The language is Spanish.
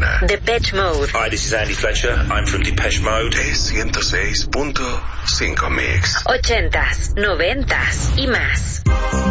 mañana. Depeche Mode. Hi, this is Andy Fletcher. I'm from Depeche Mode. Es 106.5 Mix. 80s, 90s y más.